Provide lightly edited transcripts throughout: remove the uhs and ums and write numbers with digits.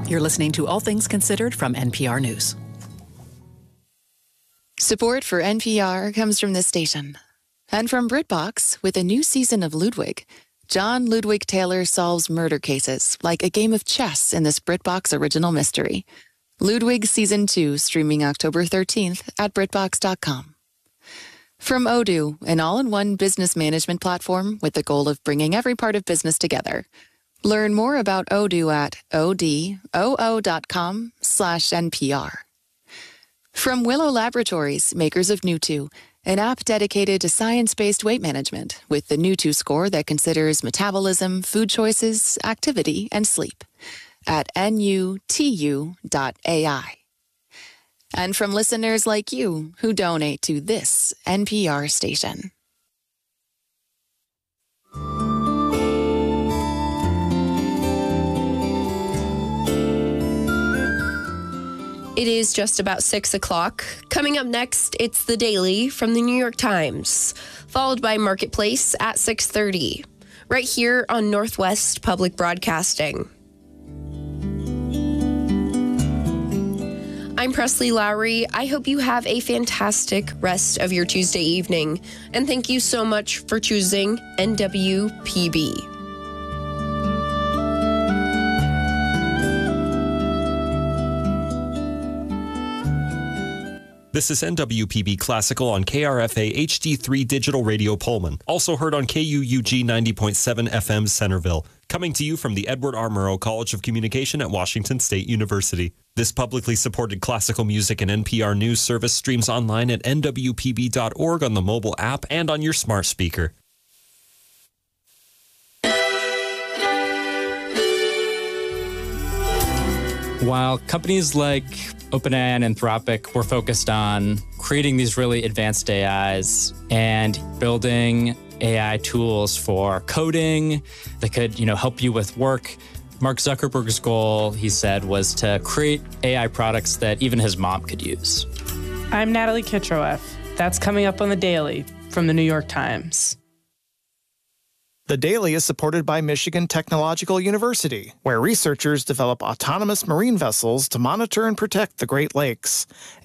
You're listening to All Things Considered from NPR News. Support for NPR comes from this station and from BritBox. With a new season of Ludwig, John Ludwig Taylor solves murder cases like a game of chess in this BritBox original mystery. Ludwig Season 2, streaming October 13th at BritBox.com. From Odoo, an all-in-one business management platform with the goal of bringing every part of business together. Learn more about Odoo at odoo.com/NPR. From Willow Laboratories, makers of Newtwo, an app dedicated to science-based weight management with the Newtwo score that considers metabolism, food choices, activity, and sleep at nutu.ai. And from listeners like you who donate to this NPR station. It is just about 6 o'clock. Coming up next, it's The Daily from the New York Times, followed by Marketplace at 6:30, right here on Northwest Public Broadcasting. I'm Presley Lowry. I hope you have a fantastic rest of your Tuesday evening, and thank you so much for choosing NWPB. This is NWPB Classical on KRFA HD3 Digital Radio Pullman, also heard on KUUG 90.7 FM Centerville, coming to you from the Edward R. Murrow College of Communication at Washington State University. This publicly supported classical music and NPR News service streams online at nwpb.org on the mobile app and on your smart speaker. While companies like OpenAI and Anthropic were focused on creating these really advanced AIs and building AI tools for coding that could, help you with work, Mark Zuckerberg's goal, he said, was to create AI products that even his mom could use. I'm Natalie Kitroeff. That's coming up on The Daily from the New York Times. The Daily is supported by Michigan Technological University, where researchers develop autonomous marine vessels to monitor and protect the Great Lakes.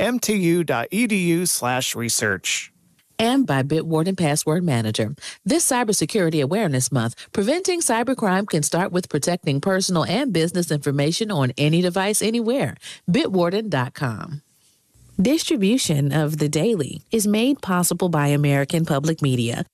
mtu.edu/research. And by Bitwarden Password Manager. This Cybersecurity Awareness Month, preventing cybercrime can start with protecting personal and business information on any device anywhere. Bitwarden.com. Distribution of The Daily is made possible by American Public Media.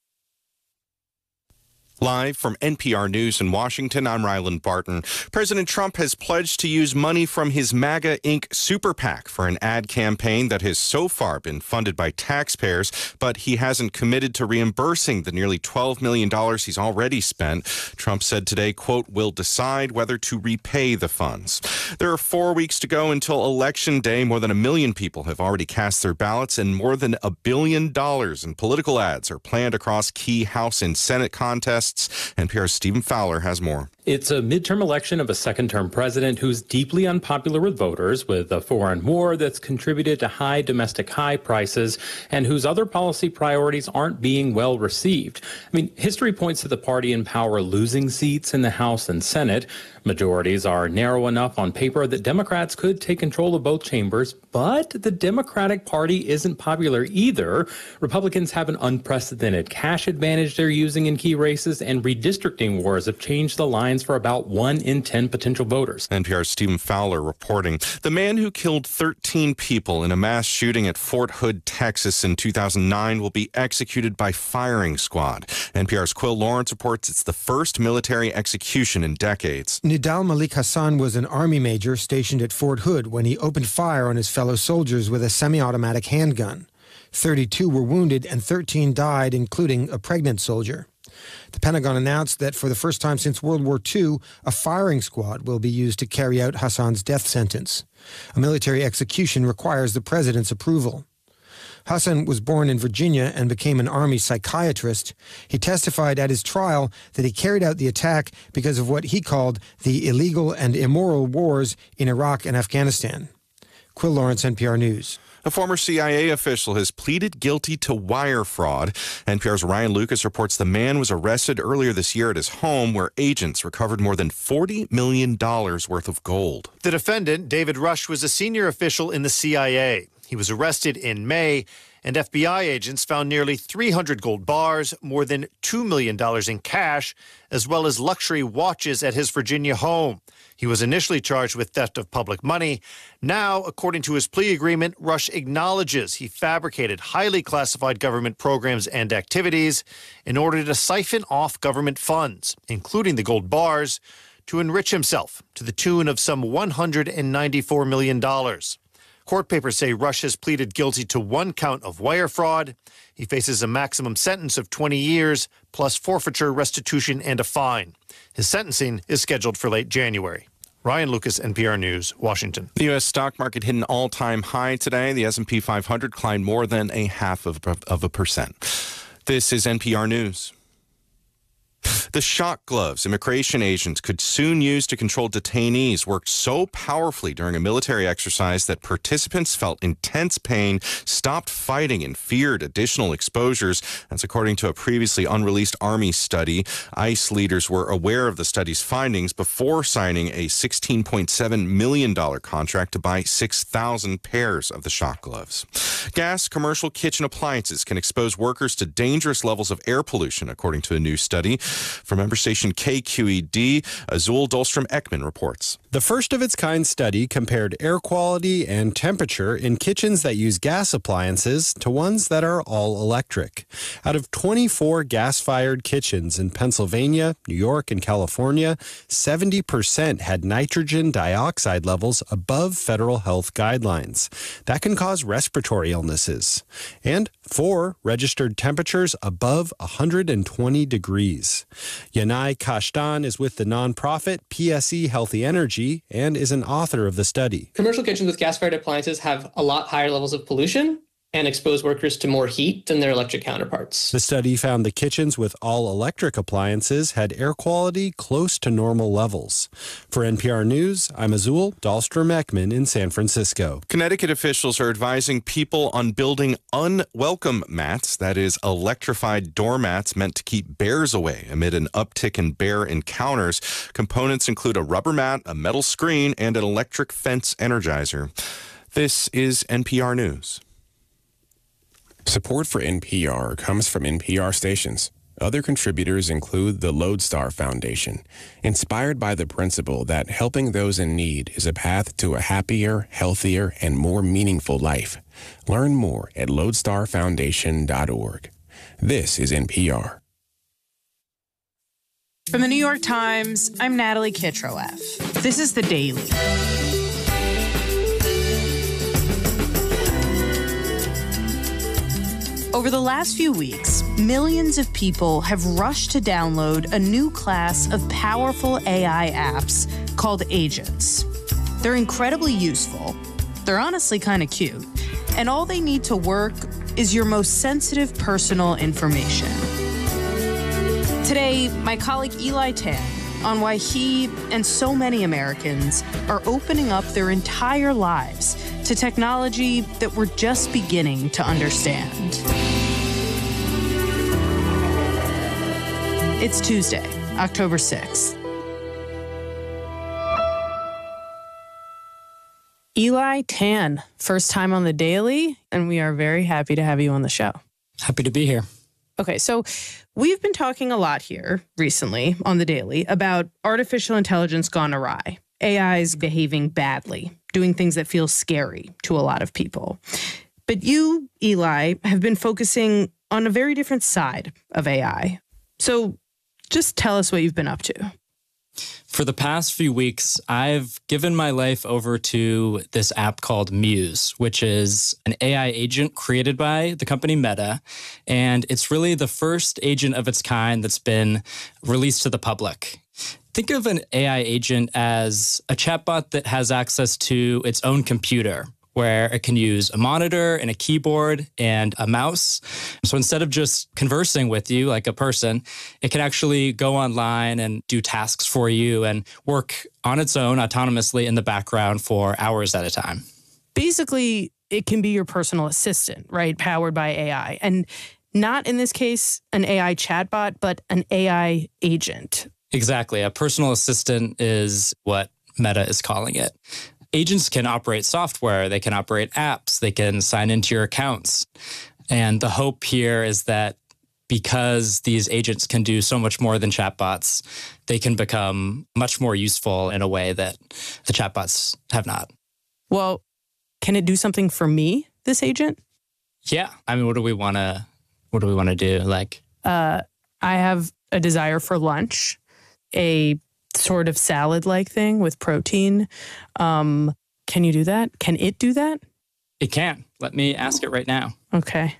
Live from NPR News in Washington, I'm Ryland Barton. President Trump has pledged to use money from his MAGA Inc. super PAC for an ad campaign that has so far been funded by taxpayers, but he hasn't committed to reimbursing the nearly $12 million he's already spent. Trump said today, quote, "We'll decide whether to repay the funds." There are 4 weeks to go until Election Day. More than 1 million people have already cast their ballots, and more than $1 billion in political ads are planned across key House and Senate contests. NPR's Stephen Fowler has more. It's a midterm election of a second-term president who's deeply unpopular with voters, with a foreign war that's contributed to high domestic high prices, and whose other policy priorities aren't being well received. History points to the party in power losing seats in the House and Senate. Majorities are narrow enough on paper that Democrats could take control of both chambers, but the Democratic Party isn't popular either. Republicans have an unprecedented cash advantage they're using in key races, and redistricting wars have changed the lines for about 1 in 10 potential voters. NPR's Stephen Fowler reporting. The man who killed 13 people in a mass shooting at Fort Hood, Texas in 2009 will be executed by firing squad. NPR's Quill Lawrence reports it's the first military execution in decades. Nidal Malik Hassan was an Army major stationed at Fort Hood when he opened fire on his fellow soldiers with a semi-automatic handgun. 32 were wounded and 13 died, including a pregnant soldier. The Pentagon announced that for the first time since World War II, a firing squad will be used to carry out Hassan's death sentence. A military execution requires the president's approval. Hassan was born in Virginia and became an Army psychiatrist. He testified at his trial that he carried out the attack because of what he called the illegal and immoral wars in Iraq and Afghanistan. Quill Lawrence, NPR News. A former CIA official has pleaded guilty to wire fraud. NPR's Ryan Lucas reports the man was arrested earlier this year at his home where agents recovered more than $40 million worth of gold. The defendant, David Rush, was a senior official in the CIA. He was arrested in May, and FBI agents found nearly 300 gold bars, more than $2 million in cash, as well as luxury watches at his Virginia home. He was initially charged with theft of public money. Now, according to his plea agreement, Rush acknowledges he fabricated highly classified government programs and activities in order to siphon off government funds, including the gold bars, to enrich himself to the tune of some $194 million. Court papers say Rush has pleaded guilty to one count of wire fraud. He faces a maximum sentence of 20 years, plus forfeiture, restitution, and a fine. His sentencing is scheduled for late January. Ryan Lucas, NPR News, Washington. The U.S. stock market hit an all-time high today. The S&P 500 climbed more than 0.5%. This is NPR News. The shock gloves immigration agents could soon use to control detainees worked so powerfully during a military exercise that participants felt intense pain, stopped fighting, and feared additional exposures. That's according to a previously unreleased Army study. ICE leaders were aware of the study's findings before signing a $16.7 million contract to buy 6,000 pairs of the shock gloves. Gas commercial kitchen appliances can expose workers to dangerous levels of air pollution, according to a new study. From member station KQED, Azul Dahlstrom-Ekman reports. The first of its kind study compared air quality and temperature in kitchens that use gas appliances to ones that are all electric. Out of 24 gas-fired kitchens in Pennsylvania, New York, and California, 70% had nitrogen dioxide levels above federal health guidelines. That can cause respiratory illnesses. And 4 registered temperatures above 120 degrees. Yanai Kashtan is with the nonprofit PSE Healthy Energy and is an author of the study. Commercial kitchens with gas-fired appliances have a lot higher levels of pollution and expose workers to more heat than their electric counterparts. The study found the kitchens with all-electric appliances had air quality close to normal levels. For NPR News, I'm Azul Dahlstrom-Ekman in San Francisco. Connecticut officials are advising people on building unwelcome mats, that is, electrified doormats meant to keep bears away amid an uptick in bear encounters. Components include a rubber mat, a metal screen, and an electric fence energizer. This is NPR News. Support for NPR comes from NPR stations. Other contributors include the Lodestar Foundation, inspired by the principle that helping those in need is a path to a happier, healthier, and more meaningful life. Learn more at lodestarfoundation.org. This is NPR. From the New York Times, I'm Natalie Kitroeff. This is The Daily. Over the last few weeks, millions of people have rushed to download a new class of powerful AI apps called agents. They're incredibly useful. They're honestly kind of cute. And all they need to work is your most sensitive personal information. Today, my colleague Eli Tan on why he and so many Americans are opening up their entire lives to technology that we're just beginning to understand. It's Tuesday, October 6th. Eli Tan, first time on The Daily, and we are very happy to have you on the show. Happy to be here. Okay, so we've been talking a lot here recently on The Daily about artificial intelligence gone awry. AI's behaving badly, doing things that feel scary to a lot of people. But you, Eli, have been focusing on a very different side of AI. So just tell us what you've been up to. For the past few weeks, I've given my life over to this app called Muse, which is an AI agent created by the company Meta. And it's really the first agent of its kind that's been released to the public. Think of an AI agent as a chatbot that has access to its own computer, where it can use a monitor and a keyboard and a mouse. So instead of just conversing with you like a person, it can actually go online and do tasks for you and work on its own autonomously in the background for hours at a time. Basically, it can be your personal assistant, right? Powered by AI. And not in this case an AI chatbot, but an AI agent. Exactly. A personal assistant is what Meta is calling it. Agents can operate software, they can operate apps, they can sign into your accounts. And the hope here is that because these agents can do so much more than chatbots, they can become much more useful in a way that the chatbots have not. Well, can it do something for me, this agent? Yeah. I mean, what do we want to do? Like, I have a desire for lunch, a sort of salad-like thing with protein. Can you do that? Can it do that? It can. Let me ask it right now. Okay.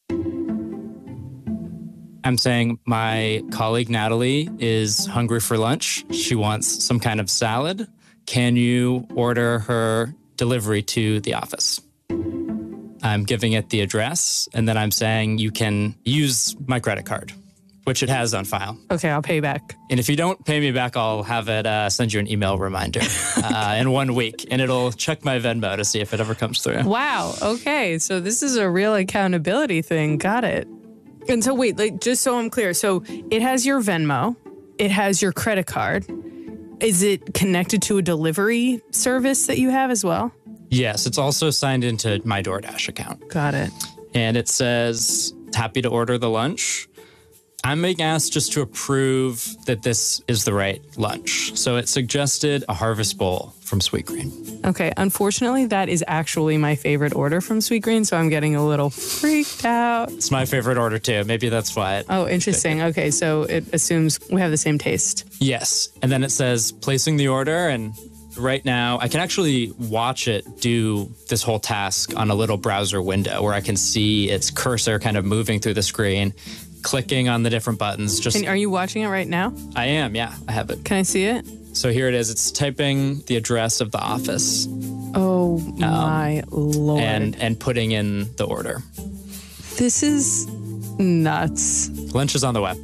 I'm saying my colleague Natalie is hungry for lunch. She wants some kind of salad. Can you order her delivery to the office? I'm giving it the address, and then I'm saying you can use my credit card, which it has on file. Okay, I'll pay you back. And if you don't pay me back, I'll have it send you an email reminder in 1 week, and it'll check my Venmo to see if it ever comes through. Wow. Okay, so this is a real accountability thing. Got it. And so wait, like, just so I'm clear. So it has your Venmo. It has your credit card. Is it connected to a delivery service that you have as well? Yes, it's also signed into my DoorDash account. Got it. And it says, happy to order the lunch. I'm being asked just to approve that this is the right lunch. So it suggested a harvest bowl from Sweetgreen. Okay, unfortunately, that is actually my favorite order from Sweetgreen, so I'm getting a little freaked out. It's my favorite order too. Maybe that's why. Oh, interesting. Okay, so it assumes we have the same taste. Yes. And then it says placing the order, and right now I can actually watch it do this whole task on a little browser window where I can see its cursor kind of moving through the screen, clicking on the different buttons. And are you watching it right now? I am, yeah. I have it. Can I see it? So here it is. It's typing the address of the office. Oh my Lord. And putting in the order. This is nuts. Lunch is on the web.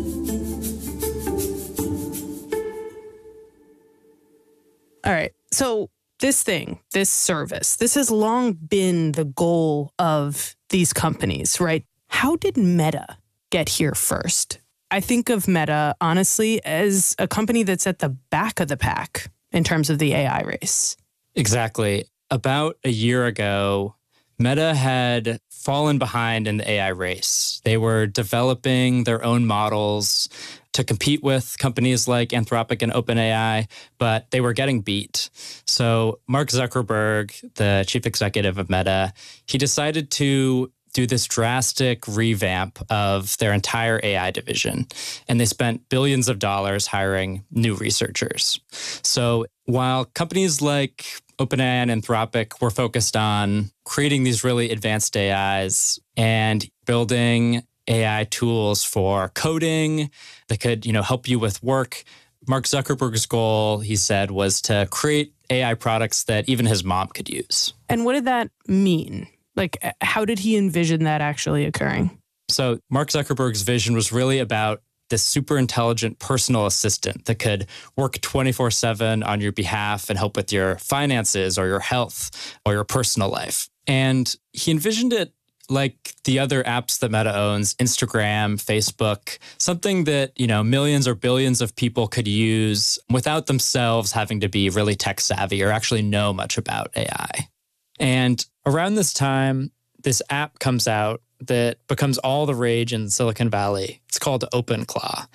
All right. So this service, this has long been the goal of these companies, right? How did Meta get here first? I think of Meta, honestly, as a company that's at the back of the pack in terms of the AI race. Exactly. About a year ago, Meta had fallen behind in the AI race. They were developing their own models to compete with companies like Anthropic and OpenAI, but they were getting beat. So Mark Zuckerberg, the chief executive of Meta, he decided to do this drastic revamp of their entire AI division. And they spent billions of dollars hiring new researchers. So while companies like OpenAI and Anthropic were focused on creating these really advanced AIs and building AI tools for coding that could, help you with work, Mark Zuckerberg's goal, he said, was to create AI products that even his mom could use. And what did that mean? Like, how did he envision that actually occurring? So Mark Zuckerberg's vision was really about this super intelligent personal assistant that could work 24/7 on your behalf and help with your finances or your health or your personal life. And he envisioned it like the other apps that Meta owns, Instagram, Facebook, something that, millions or billions of people could use without themselves having to be really tech savvy or actually know much about AI. And around this time, this app comes out that becomes all the rage in Silicon Valley. It's called OpenClaw.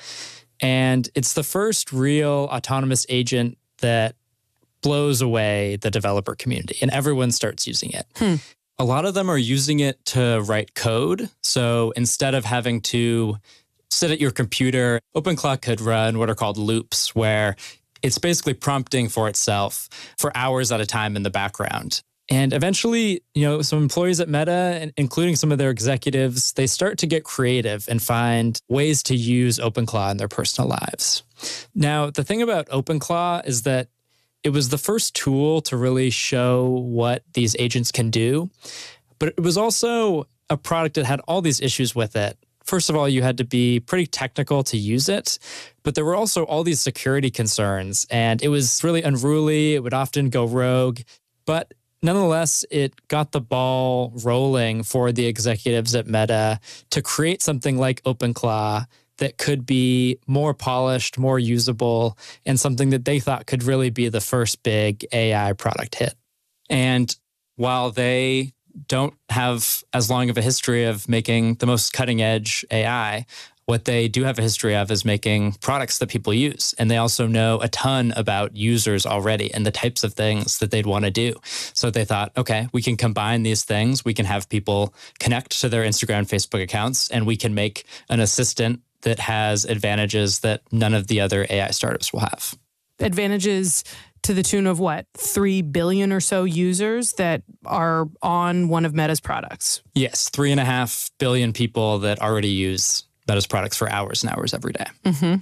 And it's the first real autonomous agent that blows away the developer community, and everyone starts using it. A lot of them are using it to write code. So instead of having to sit at your computer, OpenClaw could run what are called loops, where it's basically prompting for itself for hours at a time in the background. And eventually, some employees at Meta, including some of their executives, they start to get creative and find ways to use OpenClaw in their personal lives. Now, the thing about OpenClaw is that it was the first tool to really show what these agents can do, but it was also a product that had all these issues with it. First of all, you had to be pretty technical to use it, but there were also all these security concerns, and it was really unruly. It would often go rogue, but Nonetheless, it got the ball rolling for the executives at Meta to create something like OpenClaw that could be more polished, more usable, and something that they thought could really be the first big AI product hit. And while they don't have as long of a history of making the most cutting edge AI, what they do have a history of is making products that people use. And they also know a ton about users already and the types of things that they'd want to do. So they thought, okay, we can combine these things. We can have people connect to their Instagram, Facebook accounts, and we can make an assistant that has advantages that none of the other AI startups will have. Advantages to the tune of what, 3 billion or so users that are on one of Meta's products? Yes, 3.5 billion people that already use Meta's products for hours and hours every day. Mm-hmm.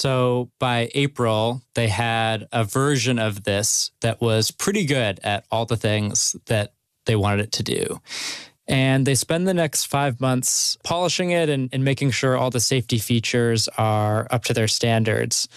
So by April, they had a version of this that was pretty good at all the things that they wanted it to do. And they spend the next 5 months polishing it and making sure all the safety features are up to their standards.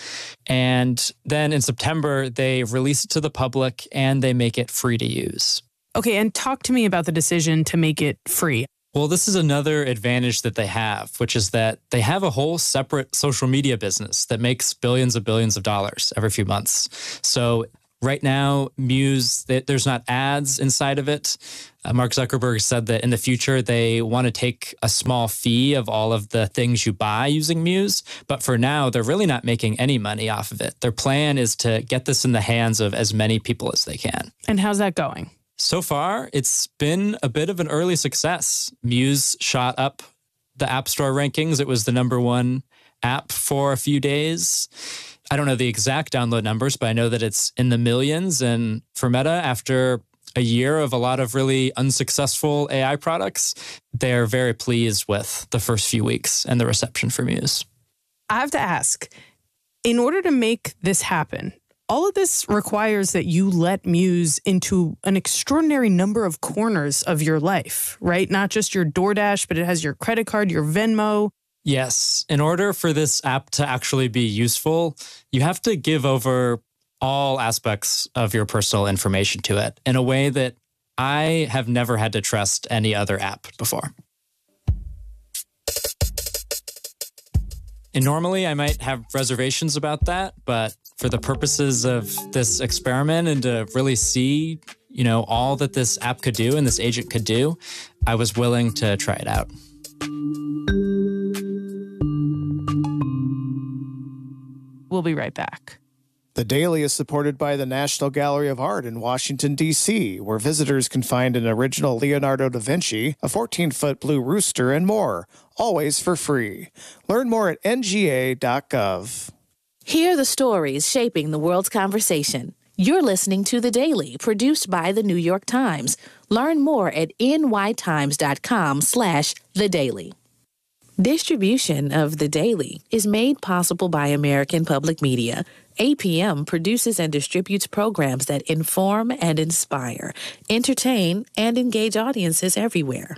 And then in September, they release it to the public and they make it free to use. Okay, and talk to me about the decision to make it free. Well, this is another advantage that they have, which is that they have a whole separate social media business that makes billions of dollars every few months. So right now, Muse, there's not ads inside of it. Mark Zuckerberg said that in the future, they want to take a small fee of all of the things you buy using Muse. But for now, they're really not making any money off of it. Their plan is to get this in the hands of as many people as they can. And how's that going? So far, it's been a bit of an early success. Muse shot up the App Store rankings. It was the #1 app for a few days. I don't know the exact download numbers, but I know that it's in the millions. And for Meta, after a year of a lot of really unsuccessful AI products, they're very pleased with the first few weeks and the reception for Muse. I have to ask, in order to make this happen, all of this requires that you let Muse into an extraordinary number of corners of your life, right? Not just your DoorDash, but it has your credit card, your Venmo. Yes. In order for this app to actually be useful, you have to give over all aspects of your personal information to it in a way that I have never had to trust any other app before. And normally I might have reservations about that, but for the purposes of this experiment and to really see, all that this app could do and this agent could do, I was willing to try it out. We'll be right back. The Daily is supported by the National Gallery of Art in Washington, D.C., where visitors can find an original Leonardo da Vinci, a 14-foot blue rooster, and more, always for free. Learn more at nga.gov. Hear the stories shaping the world's conversation. You're listening to The Daily, produced by The New York Times. Learn more at nytimes.com/The Daily. Distribution of The Daily is made possible by American Public Media. APM produces and distributes programs that inform and inspire, entertain, and engage audiences everywhere.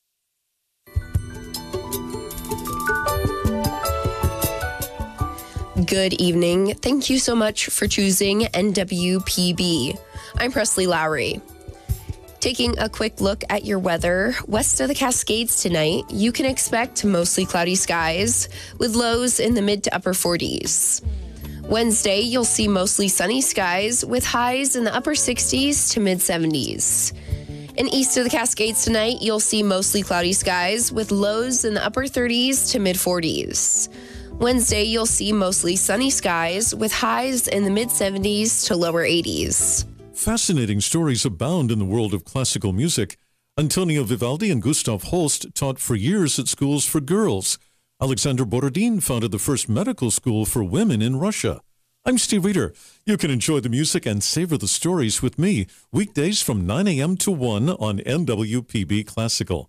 Good evening. Thank you so much for choosing NWPB. I'm Presley Lowry. Taking a quick look at your weather, west of the Cascades tonight, you can expect mostly cloudy skies with lows in the mid to upper 40s. Wednesday, you'll see mostly sunny skies with highs in the upper 60s to mid 70s. And east of the Cascades tonight, you'll see mostly cloudy skies with lows in the upper 30s to mid 40s. Wednesday, you'll see mostly sunny skies with highs in the mid 70s to lower 80s. Fascinating stories abound in the world of classical music. Antonio Vivaldi and Gustav Holst taught for years at schools for girls. Alexander Borodin founded the first medical school for women in Russia. I'm Steve Reeder. You can enjoy the music and savor the stories with me weekdays from 9 a.m. to 1 on NWPB Classical.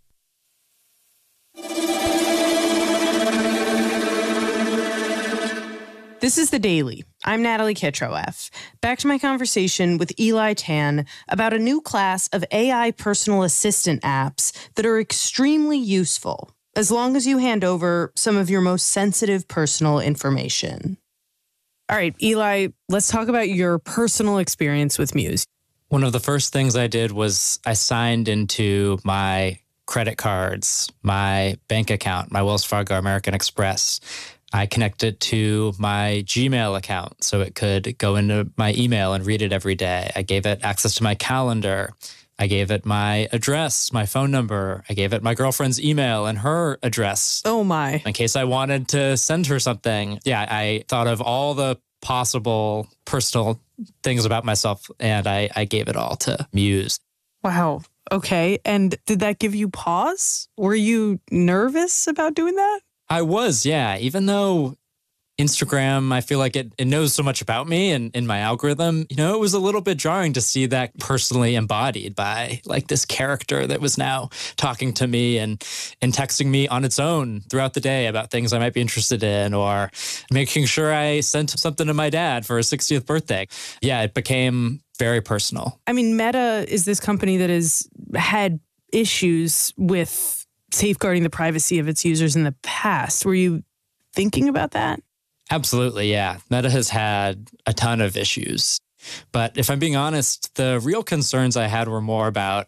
This is The Daily. I'm Natalie Kitroeff. Back to my conversation with Eli Tan about a new class of AI personal assistant apps that are extremely useful, as long as you hand over some of your most sensitive personal information. All right, Eli, let's talk about your personal experience with Muse. One of the first things I did was I signed into my credit cards, my bank account, my Wells Fargo American Express. I connected to my Gmail account so it could go into my email and read it every day. I gave it access to my calendar. I gave it my address, my phone number. I gave it my girlfriend's email and her address. Oh my. In case I wanted to send her something. Yeah, I thought of all the possible personal things about myself and I gave it all to Muse. Wow. Okay. And did that give you pause? Were you nervous about doing that? I was, yeah. Even though Instagram, I feel like it knows so much about me and in my algorithm, it was a little bit jarring to see that personally embodied by like this character that was now talking to me and texting me on its own throughout the day about things I might be interested in or making sure I sent something to my dad for his 60th birthday. Yeah, it became very personal. I mean, Meta is this company that has had issues with safeguarding the privacy of its users in the past. Were you thinking about that? Absolutely, yeah. Meta has had a ton of issues. But if I'm being honest, the real concerns I had were more about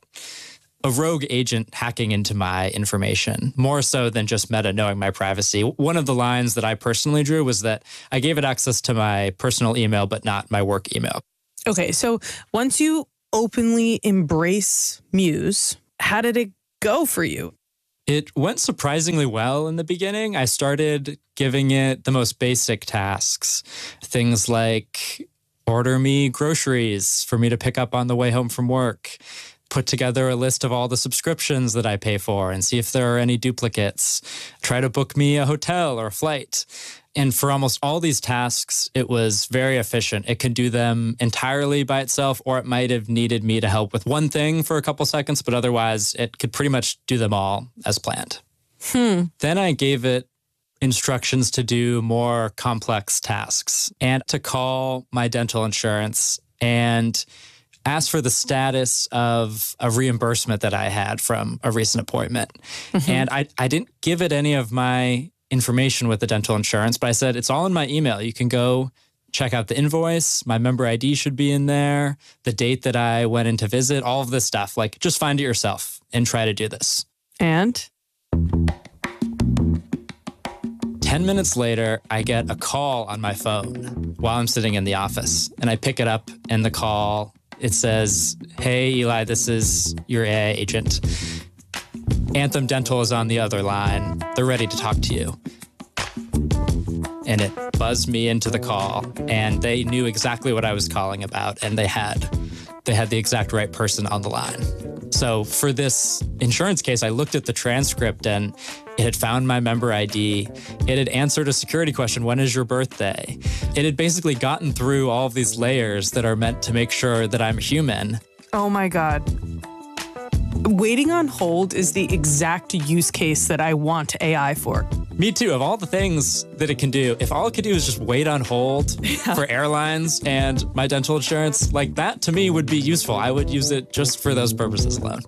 a rogue agent hacking into my information, more so than just Meta knowing my privacy. One of the lines that I personally drew was that I gave it access to my personal email, but not my work email. Okay, so once you openly embrace Muse, how did it go for you? It went surprisingly well in the beginning. I started giving it the most basic tasks, things like order me groceries for me to pick up on the way home from work, put together a list of all the subscriptions that I pay for and see if there are any duplicates, try to book me a hotel or a flight. And for almost all these tasks, it was very efficient. It could do them entirely by itself, or it might have needed me to help with one thing for a couple seconds, but otherwise it could pretty much do them all as planned. Then I gave it instructions to do more complex tasks and to call my dental insurance and ask for the status of a reimbursement that I had from a recent appointment. And I didn't give it any of my information with the dental insurance, but I said, it's all in my email. You can go check out the invoice. My member ID should be in there. The date that I went in to visit, all of this stuff. Like, just find it yourself and try to do this. And 10 minutes later, I get a call on my phone while I'm sitting in the office. And I pick it up and the call, it says, hey, Eli, this is your AI agent. Anthem Dental is on the other line. They're ready to talk to you. And it buzzed me into the call, and they knew exactly what I was calling about, and they had the exact right person on the line. So for this insurance case, I looked at the transcript, and it had found my member ID. It had answered a security question, when is your birthday? It had basically gotten through all of these layers that are meant to make sure that I'm human. Oh my God. Waiting on hold is the exact use case that I want AI for. Me too. Of all the things that it can do, if all it could do is just wait on hold for airlines and my dental insurance, like that to me would be useful. I would use it just for those purposes alone.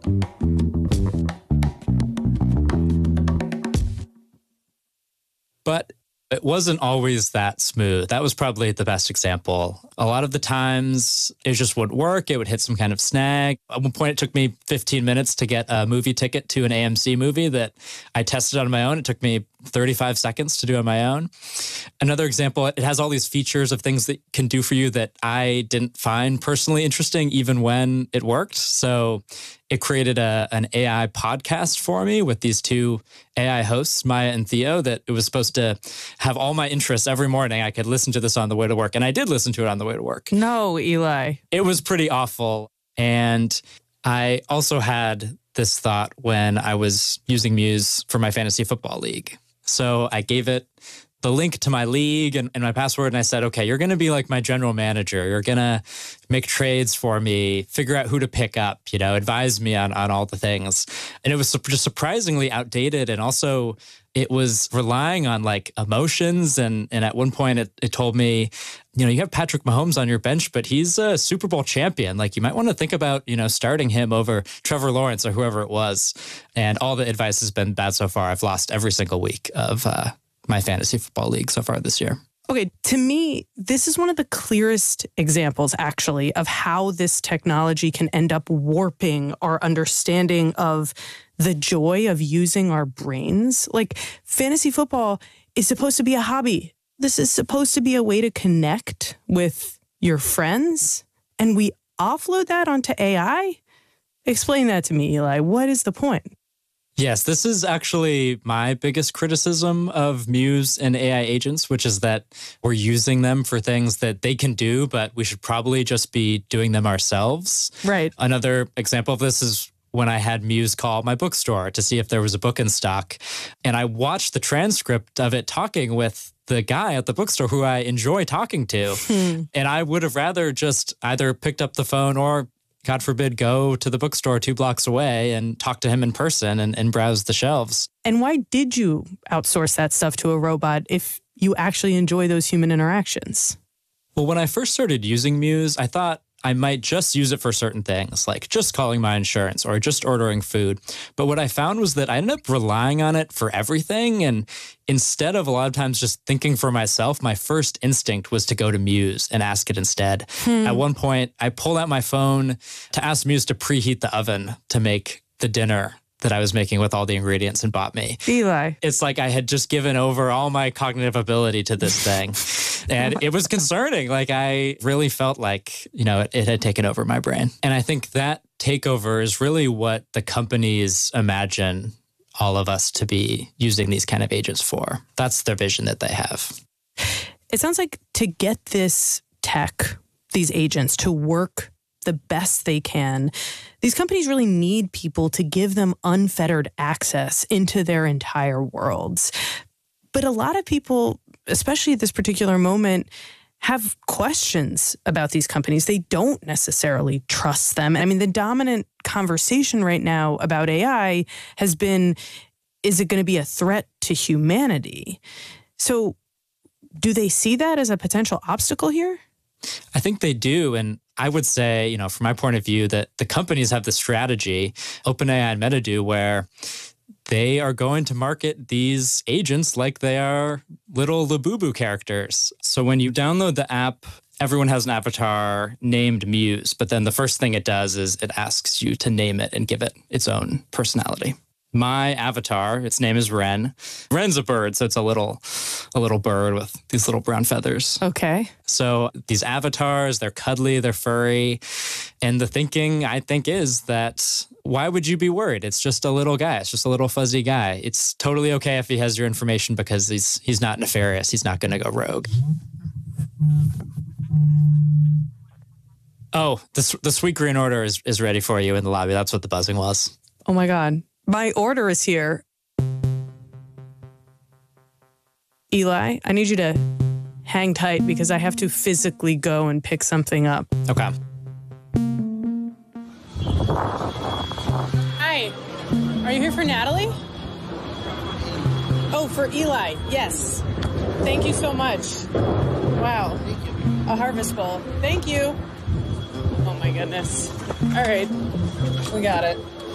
But it wasn't always that smooth. That was probably the best example. A lot of the times it just wouldn't work. It would hit some kind of snag. At one point, it took me 15 minutes to get a movie ticket to an AMC movie that I tested on my own. It took me 35 seconds to do on my own. Another example, it has all these features of things that it can do for you that I didn't find personally interesting even when it worked. So it created an AI podcast for me with these two AI hosts, Maya and Theo, that it was supposed to have all my interests every morning. I could listen to this on the way to work. And I did listen to it on the way to work. No, Eli. It was pretty awful. And I also had this thought when I was using Muse for my fantasy football league. So I gave it the link to my league and my password. And I said, okay, you're going to be like my general manager. You're going to make trades for me, figure out who to pick up, advise me on all the things. And it was just surprisingly outdated. And also it was relying on like emotions. And at one point it told me, you have Patrick Mahomes on your bench, but he's a Super Bowl champion. Like you might want to think about, starting him over Trevor Lawrence or whoever it was. And all the advice has been bad so far. I've lost every single week of my fantasy football league so far this year. Okay, to me, this is one of the clearest examples, actually, of how this technology can end up warping our understanding of the joy of using our brains. Like, fantasy football is supposed to be a hobby. This is supposed to be a way to connect with your friends, and we offload that onto AI? Explain that to me, Eli. What is the point? Yes, this is actually my biggest criticism of Muse and AI agents, which is that we're using them for things that they can do, but we should probably just be doing them ourselves. Right. Another example of this is when I had Muse call my bookstore to see if there was a book in stock. And I watched the transcript of it talking with the guy at the bookstore who I enjoy talking to. And I would have rather just either picked up the phone or, God forbid, go to the bookstore 2 blocks away and talk to him in person and browse the shelves. And why did you outsource that stuff to a robot if you actually enjoy those human interactions? Well, when I first started using Muse, I thought I might just use it for certain things, like just calling my insurance or just ordering food. But what I found was that I ended up relying on it for everything. And instead of a lot of times just thinking for myself, my first instinct was to go to Muse and ask it instead. At one point, I pulled out my phone to ask Muse to preheat the oven to make the dinner that I was making with all the ingredients and bought me. Eli. It's like I had just given over all my cognitive ability to this thing. And it was concerning. Like, I really felt like, it had taken over my brain. And I think that takeover is really what the companies imagine all of us to be using these kind of agents for. That's their vision that they have. It sounds like to get this tech, these agents, to work the best they can, these companies really need people to give them unfettered access into their entire worlds. But a lot of people, especially at this particular moment, have questions about these companies. They don't necessarily trust them. I mean, the dominant conversation right now about AI has been, is it going to be a threat to humanity? So do they see that as a potential obstacle here? I think they do. And I would say, from my point of view, that the companies have the strategy, OpenAI and Meta do, where they are going to market these agents like they are little Labubu characters. So when you download the app, everyone has an avatar named Muse, but then the first thing it does is it asks you to name it and give it its own personality. My avatar, its name is Ren. Ren's a bird, so it's a little bird with these little brown feathers. Okay. So these avatars, they're cuddly, they're furry. And the thinking, I think, is that why would you be worried? It's just a little guy. It's just a little fuzzy guy. It's totally okay if he has your information because he's not nefarious. He's not going to go rogue. Oh, the Sweet Green order is ready for you in the lobby. That's what the buzzing was. Oh, my God. My order is here. Eli, I need you to hang tight because I have to physically go and pick something up. Okay. Hi. Are you here for Natalie? Oh, for Eli. Yes. Thank you so much. Wow. A harvest bowl. Thank you. Oh, my goodness. All right. We got it.